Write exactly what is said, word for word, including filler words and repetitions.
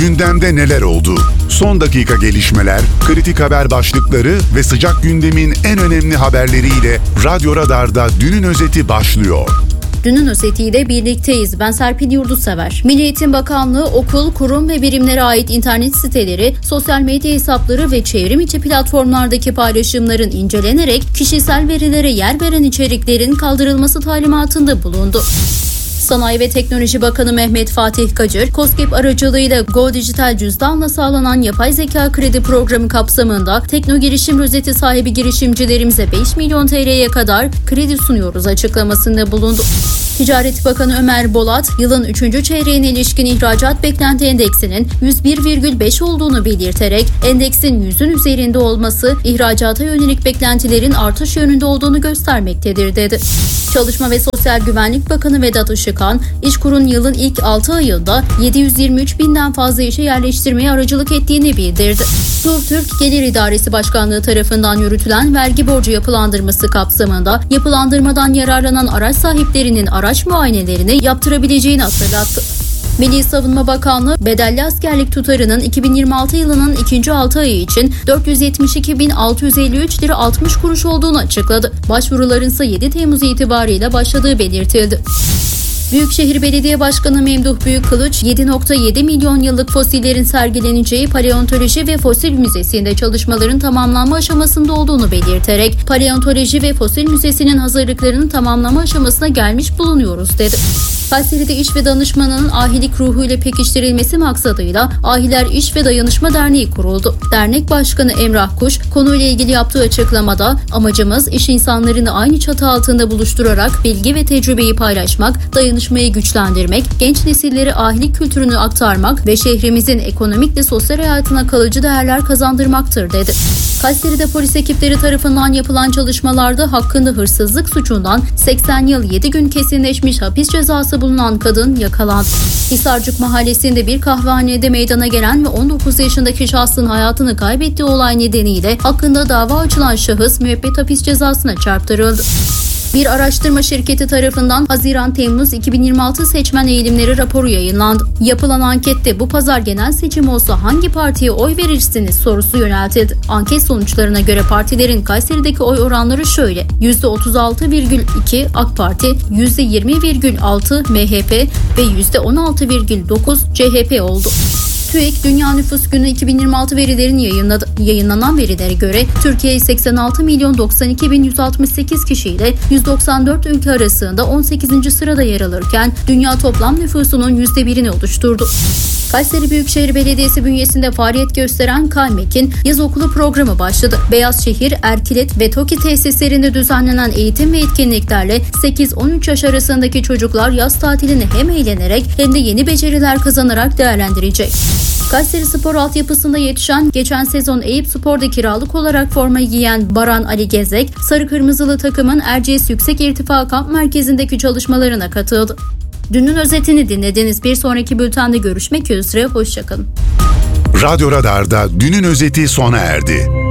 Gündemde neler oldu? Son dakika gelişmeler, kritik haber başlıkları ve sıcak gündemin en önemli haberleriyle Radyo Radar'da Dünün Özeti başlıyor. Dünün özetiyle birlikteyiz. Ben Serpil Yurdusever. Milli Eğitim Bakanlığı okul, kurum ve birimlere ait internet siteleri, sosyal medya hesapları ve çevrim içi platformlardaki paylaşımların incelenerek kişisel verilere yer veren içeriklerin kaldırılması talimatında bulundu. Sanayi ve Teknoloji Bakanı Mehmet Fatih Kacır, KOSGEB aracılığıyla Go Dijital Cüzdan'la sağlanan yapay zeka kredi programı kapsamında Tekno Girişim Rozeti sahibi girişimcilerimize beş milyon T L'ye kadar kredi sunuyoruz açıklamasında bulundu. Ticaret Bakanı Ömer Bolat, yılın üçüncü çeyreğine ilişkin ihracat beklenti endeksinin yüz bir virgül beş olduğunu belirterek, endeksin yüzün üzerinde olması ihracata yönelik beklentilerin artış yönünde olduğunu göstermektedir dedi. Çalışma ve Sosyal Güvenlik Bakanı Vedat Işıkhan, İşkur'un yılın ilk altı ayında yedi yüz yirmi üç binden fazla işe yerleştirmeye aracılık ettiğini bildirdi. Turtürk Gelir İdaresi Başkanlığı tarafından yürütülen vergi borcu yapılandırması kapsamında yapılandırmadan yararlanan araç sahiplerinin araç muayenelerini yaptırabileceğini hatırlattı. Milli Savunma Bakanlığı bedelli askerlik tutarının iki bin yirmi altı yılının ikinci altı ayı için dört yüz yetmiş iki bin altı yüz elli üç lira altmış kuruş olduğunu açıkladı. Başvuruların ise yedi Temmuz itibarıyla başladığı belirtildi. Büyükşehir Belediye Başkanı Memduh Büyükkılıç, yedi virgül yedi milyon yıllık fosillerin sergileneceği Paleontoloji ve Fosil Müzesi'nde çalışmaların tamamlanma aşamasında olduğunu belirterek, Paleontoloji ve Fosil Müzesi'nin hazırlıklarının tamamlanma aşamasına gelmiş bulunuyoruz dedi. Kayseri'de iş ve danışmanının ahilik ruhuyla pekiştirilmesi maksadıyla Ahiler İş ve Dayanışma Derneği kuruldu. Dernek Başkanı Emrah Kuş, konuyla ilgili yaptığı açıklamada, amacımız iş insanlarını aynı çatı altında buluşturarak bilgi ve tecrübeyi paylaşmak, dayanışmayı güçlendirmek, genç nesillere ahilik kültürünü aktarmak ve şehrimizin ekonomik ve sosyal hayatına kalıcı değerler kazandırmaktır dedi. Kayseri'de polis ekipleri tarafından yapılan çalışmalarda hakkında hırsızlık suçundan seksen yıl yedi gün kesinleşmiş hapis cezası bulunan kadın yakalandı. Hisarcık Mahallesi'nde bir kahvehanede meydana gelen ve on dokuz yaşındaki şahsın hayatını kaybettiği olay nedeniyle hakkında dava açılan şahıs müebbet hapis cezasına çarptırıldı. Bir araştırma şirketi tarafından Haziran-Temmuz iki bin yirmi altı seçmen eğilimleri raporu yayınlandı. Yapılan ankette bu pazar genel seçim olsa hangi partiye oy verirsiniz sorusu yöneltildi. Anket sonuçlarına göre partilerin Kayseri'deki oy oranları şöyle: yüzde otuz altı virgül iki AK Parti, yüzde yirmi virgül altı M H P ve yüzde on altı virgül dokuz C H P oldu. TÜİK Dünya Nüfus Günü iki bin yirmi altı verilerini yayınladı. Yayınlanan verilere göre Türkiye seksen altı milyon doksan iki bin yüz altmış sekiz kişiyle yüz doksan dört ülke arasında on sekizinci sırada yer alırken dünya toplam nüfusunun yüzde birini oluşturdu. Kayseri Büyükşehir Belediyesi bünyesinde faaliyet gösteren KAYMEK'in yaz okulu programı başladı. Beyazşehir, Erkilet ve TOKİ tesislerinde düzenlenen eğitim ve etkinliklerle sekiz on üç yaş arasındaki çocuklar yaz tatilini hem eğlenerek hem de yeni beceriler kazanarak değerlendirecek. Kayseri Spor altyapısında yetişen, geçen sezon Eyüp Spor'da kiralık olarak formayı giyen Baran Ali Gezek, Sarı Kırmızılı takımın Erciyes Yüksek İrtifa Kamp Merkezi'ndeki çalışmalarına katıldı. Dünün özetini dinlediniz. Bir sonraki bültende görüşmek üzere. Hoşçakalın. Radyo Radar'da Dünün Özeti sona erdi.